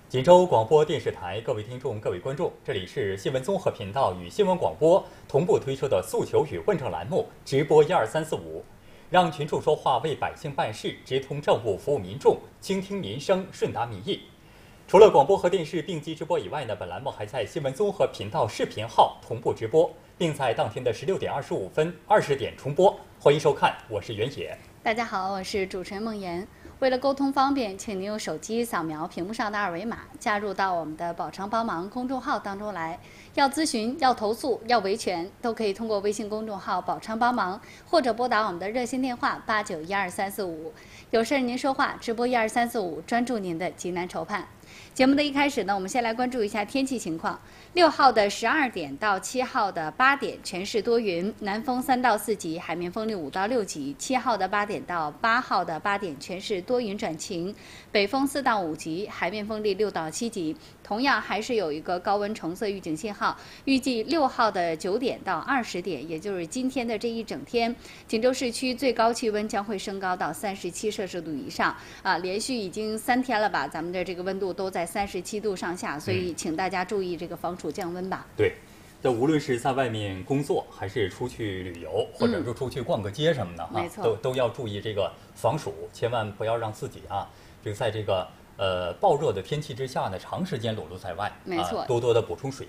锦州广播电视台，各位听众、各位观众，这里是新闻综合频道与新闻广播同步推出的诉求与问政栏目直播12345，让群众说话，为百姓办事，直通政务，服务民众，倾听民生，顺达民意。除了广播和电视并机直播以外呢，本栏目还在新闻综合频道视频号同步直播，并在当天的16点25分、20点重播。欢迎收看，我是袁野。 大家好，我是主持人孟岩。为了沟通方便，请您用手机扫描屏幕上的二维码，加入到我们的宝昌帮忙公众号当中来。要咨询、要投诉、要维权，都可以通过微信公众号宝昌帮忙，或者拨打我们的热线电话89123445。有事您说话，直播12345，专注您的急难愁盼。节目的一开始呢，我们先来关注一下天气情况。6号的12点到7号的8点全市多云，南风3到4级，海面风力5到6级。7号的8点到8号的8点全市多云转晴，北风4到5级，海面风力6到7级。同样还是有一个高温橙色预警信号。预计6号的9点到20点，也就是今天的这一整天，锦州市区最高气温将会升高到37摄氏度以上啊！连续已经3天了吧，咱们的这个温度都在37度上下，所以请大家注意这个防暑降温吧。 对，这无论是在外面工作，还是出去旅游，或者说出去逛个街什么的哈， 没错， 都要注意这个防暑，千万不要让自己这个在这个暴热的天气之下呢，长时间裸露在外， 没错， 多多的补充水